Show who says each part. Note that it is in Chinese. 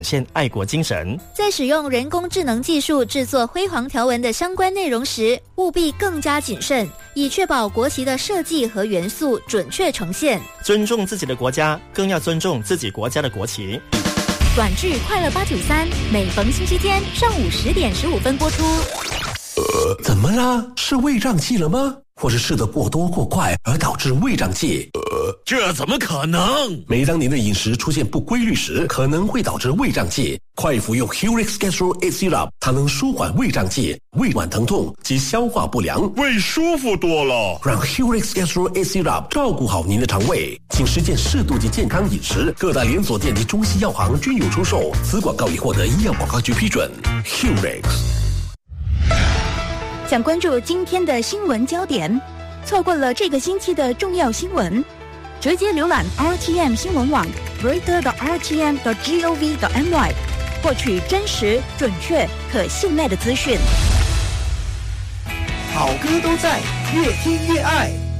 Speaker 1: 现爱国精神。
Speaker 2: 在使用人工智能技术制作辉煌条纹的相关内容时，务必更加谨慎，以确保国旗的设计和元素准确呈现。
Speaker 1: 尊重自己的国家，更要尊重自己国家的国旗。
Speaker 2: 短剧《快乐893》每逢星期天上午10点15分播出。
Speaker 3: 怎么啦？是胃胀气了吗？或是吃得过多过快而导致胃胀气？
Speaker 4: 这怎么可能？
Speaker 3: 每当您的饮食出现不规律时，可能会导致胃胀气。快服用 Helix Gastro A Syrup， 它能舒缓胃胀气、胃脘疼痛及消化不良，
Speaker 4: 胃舒服多了。
Speaker 3: 让 Helix Gastro A Syrup 照顾好您的肠胃，请实践适度及健康饮食。各大连锁店及中西药行均有出售。此广告已获得医药广告局批准。Helix。
Speaker 5: 想关注今天的新闻焦点，错过了这个星期的重要新闻，直接浏览 RTM 新闻网 reader.rtm.gov.my， 获取真实、准确、可信赖的资讯。
Speaker 6: 好歌都在，越听越爱。